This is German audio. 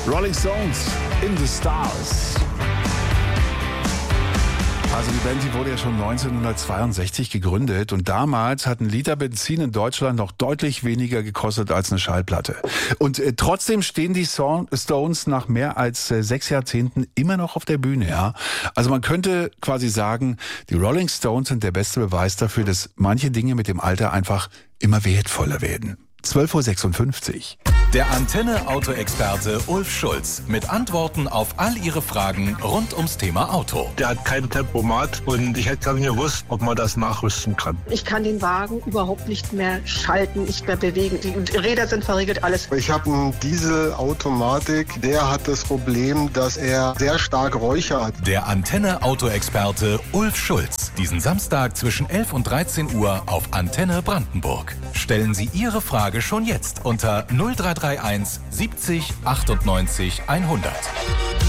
Rolling Stones, In the Stars. Also die Band, die wurde ja schon 1962 gegründet und damals hat ein Liter Benzin in Deutschland noch deutlich weniger gekostet als eine Schallplatte. Und trotzdem stehen die Stones nach mehr als 6 Jahrzehnten immer noch auf der Bühne. Ja? Also man könnte quasi sagen, die Rolling Stones sind der beste Beweis dafür, dass manche Dinge mit dem Alter einfach immer wertvoller werden. 12.56 Uhr. Der Antenne-Auto-Experte Ulf Schulz mit Antworten auf all Ihre Fragen rund ums Thema Auto. Der hat kein Tempomat und ich hätte gar nicht gewusst, ob man das nachrüsten kann. Ich kann den Wagen überhaupt nicht mehr schalten, nicht mehr bewegen. Die Räder sind verriegelt, alles. Ich habe einen Dieselautomatik, der hat das Problem, dass er sehr stark räuchert. Der Antenne-Auto-Experte Ulf Schulz. Diesen Samstag zwischen 11 und 13 Uhr auf Antenne Brandenburg. Stellen Sie Ihre Frage schon jetzt unter 0331 70 98 100.